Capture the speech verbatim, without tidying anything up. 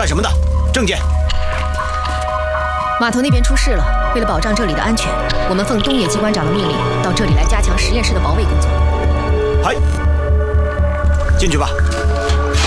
干什么的？证件。 码头那边出事了，为了保障这里的安全，我们奉东野机关长的命令，到这里来加强实验室的保卫工作。 嗨，进去吧。